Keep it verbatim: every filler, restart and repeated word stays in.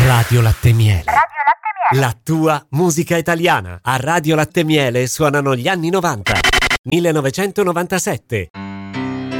Radio Latte Miele. Radio Latte Miele. La tua musica italiana. A Radio Latte Miele suonano gli anni novanta. millenovecentonovantasette.